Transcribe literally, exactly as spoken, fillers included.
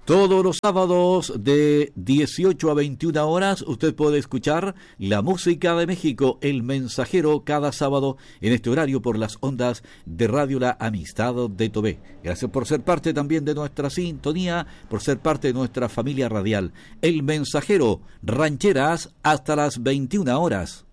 Todos los sábados de dieciocho a veintiuna horas usted puede escuchar la música de México, El Mensajero, cada sábado en este horario por las ondas de Radio La Amistad de Tobé. Gracias por ser parte también de nuestra sintonía, por ser parte de nuestra familia radial. El Mensajero, rancheras hasta las veintiuna horas.